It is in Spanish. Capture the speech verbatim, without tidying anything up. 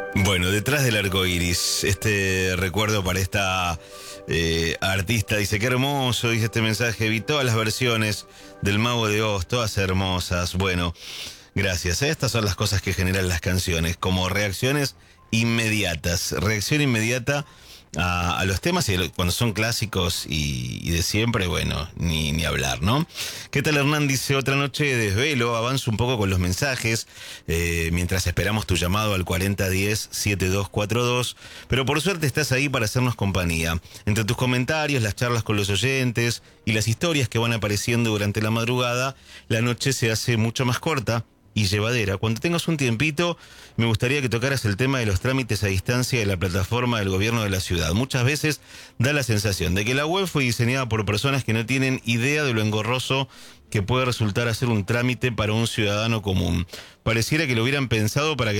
Bueno, detrás del arco iris, este recuerdo para esta eh, artista, dice, qué hermoso, dice este mensaje, vi todas las versiones del Mago de Oz, todas hermosas. Bueno, gracias. Estas son las cosas que generan las canciones, como reacciones inmediatas, reacción inmediata a, a los temas, y cuando son clásicos y, y de siempre, bueno, ni, ni hablar, ¿no? ¿Qué tal, Hernán? Dice, otra noche de desvelo, avanzo un poco con los mensajes, eh, mientras esperamos tu llamado al cuarenta diez setenta y dos cuarenta y dos, pero por suerte estás ahí para hacernos compañía. Entre tus comentarios, las charlas con los oyentes y las historias que van apareciendo durante la madrugada, la noche se hace mucho más corta y llevadera. Cuando tengas un tiempito, me gustaría que tocaras el tema de los trámites a distancia de la plataforma del gobierno de la ciudad. Muchas veces da la sensación de que la web fue diseñada por personas que no tienen idea de lo engorroso que puede resultar hacer un trámite para un ciudadano común. Pareciera que lo hubieran pensado para que